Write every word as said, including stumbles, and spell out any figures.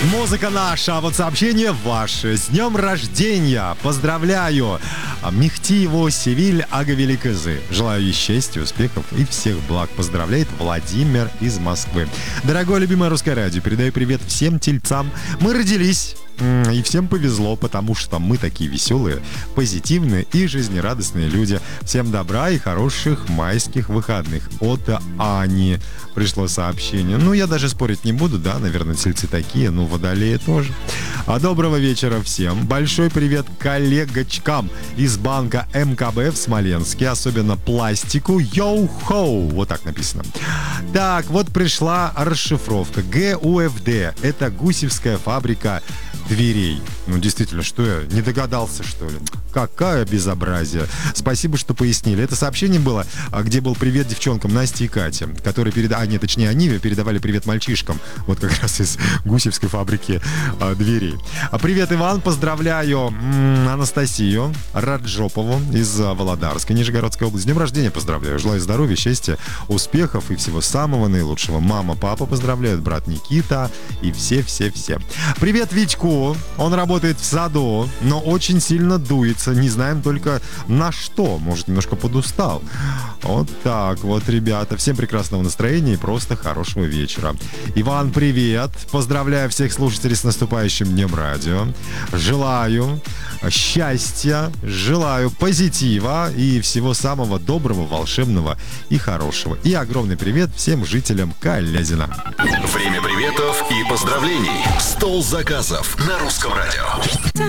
Музыка наша, а вот сообщение ваше. С днем рождения! Поздравляю! Мехтиеву Севиль Агавеликызы. Желаю ей счастья, успехов и всех благ. Поздравляет Владимир из Москвы. Дорогое любимое русское радио, передаю привет всем тельцам. Мы родились, и всем повезло, потому что мы такие веселые, позитивные и жизнерадостные люди. Всем добра и хороших майских выходных. От Ани пришло сообщение. Ну, я даже спорить не буду, да, наверное, тельцы такие, ну, водолеи тоже. А доброго вечера всем. Большой привет коллегочкам из банка эм ка бэ в Смоленске, особенно пластику. Йоу-хоу, вот так написано. Так, вот пришла расшифровка. гэ у эф дэ – это Гусевская фабрика дверей. Ну, действительно, что я, не догадался, что ли? Какое безобразие. Спасибо, что пояснили. Это сообщение было, где был привет девчонкам Насте и Кате, которые передавали, а нет, точнее, они передавали привет мальчишкам, вот как раз из Гусевской фабрики а, дверей. А, привет, Иван, поздравляю м- Анастасию Раджопову из а, Володарска, Нижегородской области. С днем рождения поздравляю. Желаю здоровья, счастья, успехов и всего самого наилучшего. Мама, папа поздравляют, брат Никита и все-все-все. Привет Витьку. Он работает в саду, но очень сильно дуется. Не знаем только на что. Может, немножко подустал. Вот так вот, ребята. Всем прекрасного настроения и просто хорошего вечера. Иван, привет. Поздравляю всех слушателей с наступающим Днем Радио. Желаю счастья, желаю позитива и всего самого доброго, волшебного и хорошего. И огромный привет всем жителям Калязина. Время приветов и поздравлений. Стол заказов на Русском радио.